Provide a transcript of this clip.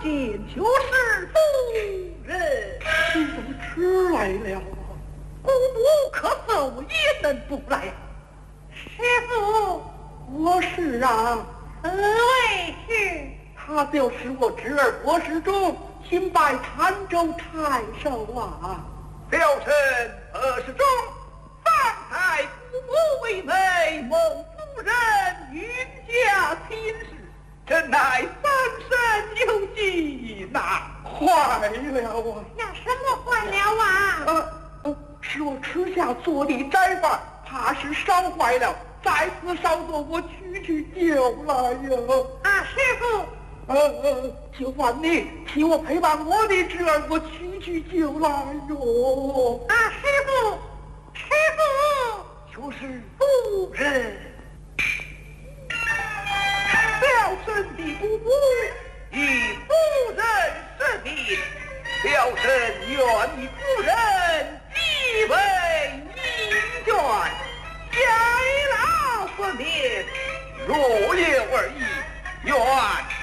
见就是夫人。 你怎么迟来了？ 姑母可否也能不来？师傅， 我是啊， 何谓是？ 他就是我侄儿郭世忠，新拜潭州太守啊。 小臣何世忠，方才姑母为媒，蒙夫人云家亲事，真乃三生有幸呐！ 坏了啊！ 那什么坏了啊？ 是我吃下做的斋饭，怕是烧坏了，再次烧做我去就来呀。 啊，师傅。 就算你替我陪伴我的侄儿，我去就来哟。 啊，师傅，师就傅， 是夫人。小臣的姑母以夫人设定，小臣愿以夫人即为姻缘，偕老分娩，若有二意，愿